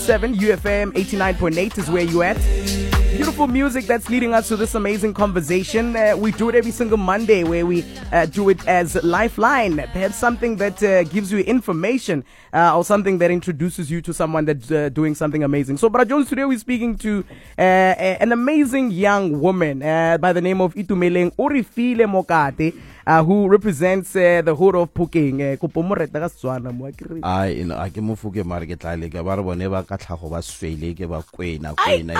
107 UFM 89.8 is where you at. Beautiful music that's leading us to this amazing conversation. We do it every single Monday where we do it as Lifeline. Perhaps something that gives you information or something that introduces you to someone that's doing something amazing. So, Bra Jones, today we're speaking to an amazing young woman by the name of Itumeleng Orifile Mokate, who represents the hood of Puking. I ke mofuke mare ke tla le ke ba re bone ba ka tlhago ba swele ke ba kwena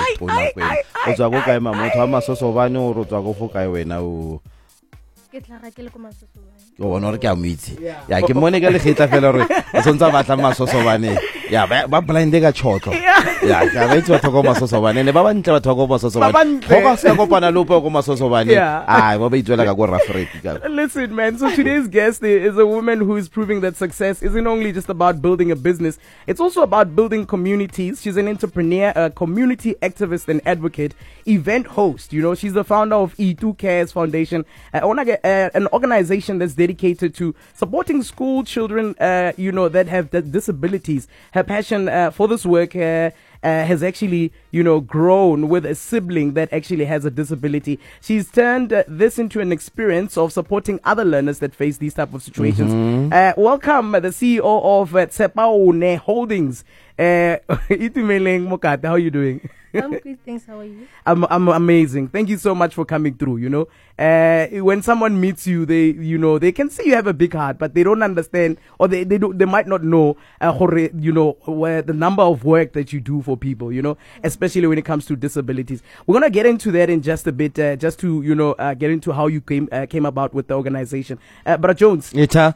o tswa go kae motho a masosobane o tswa go fo kae wena o ke tlaga ke le ko masosobane o bona re ke a moitse ya ke mone ka le kheta fela re o tsontsa batla masosobane ya ba blinde ka chotlo ya ka ba itse batho go masosobane ne ba ba ntle batho go masosobane go ka se kopana le go masosobane ai ba ba itswela ka go rafreti ka. Listen, man, so today's guest is a woman who is proving that success isn't only just about building a business, it's also about building communities. She's an entrepreneur, a community activist and advocate, event host. You know, she's the founder of E2 Cares Foundation, an organization that's dedicated to supporting school children, that have disabilities. Her passion for this work has actually, grown with a sibling that actually has a disability. She's turned this into an experience of supporting other learners that face these type of situations. Welcome, the CEO of Tsepaone Holdings, Itumeleng Mokate. How are you doing? I'm good, thanks. How are you? I'm amazing. Thank you so much for coming through. When someone meets you, they can see you have a big heart, but they don't understand, or they might not know, where the number of work that you do for people, especially when it comes to disabilities. We're gonna get into that in just a bit, just to get into how you came about with the organization. But Jones,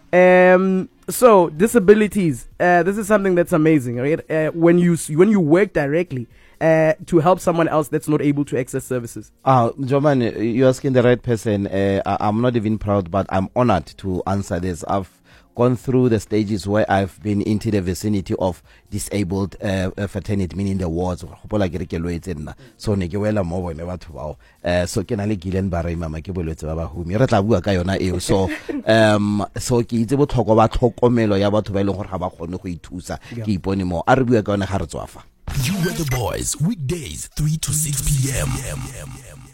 so disabilities, this is something that's amazing, right? When you work directly to help someone else that's not able to access services. Joman, you're asking the right person. I'm not even proud, but I'm honored to answer this. I've gone through the stages where I've been into the vicinity of disabled fraternity, meaning the wards. So ne ke wela mo bone batho bao. So ke na le Gilen Barre mama ke boletse ba ba humi re tla bua ka yona eo. So ke itse botlhoko ba tlhokomelo ya batho ba ile gore ga ba kgone go ithusa ke ipone mo a re bua ka yona ga re tswafa. You were the boys, weekdays 3 to 6 p.m.